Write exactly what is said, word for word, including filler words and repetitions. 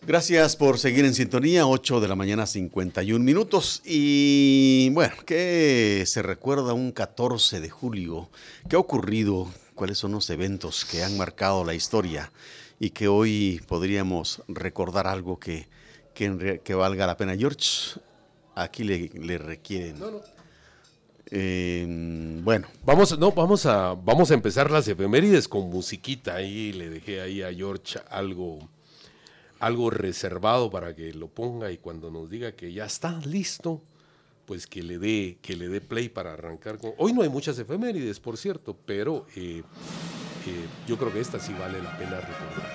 Gracias por seguir en sintonía, ocho de la mañana, cincuenta y un minutos. Y bueno, ¿qué se recuerda un catorce de julio? ¿Qué ha ocurrido? ¿Cuáles son los eventos que han marcado la historia y que hoy podríamos recordar algo que, que, que valga la pena? George, aquí le, le requieren. No, no. Eh, bueno. Vamos, no, vamos a, vamos a empezar las efemérides con musiquita. Ahí le dejé ahí a George algo, algo reservado para que lo ponga y cuando nos diga que ya está listo, pues que le dé, que le dé play para arrancar con. Hoy no hay muchas efemérides, por cierto, pero eh, eh, yo creo que esta sí vale la pena recordar.